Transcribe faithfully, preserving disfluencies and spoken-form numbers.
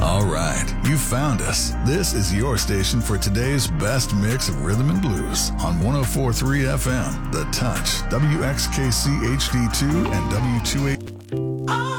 All right, you found us. This is your station for today's best mix of rhythm and blues on one oh four point three F M, The Touch, W X K C H D two, and W two eighty.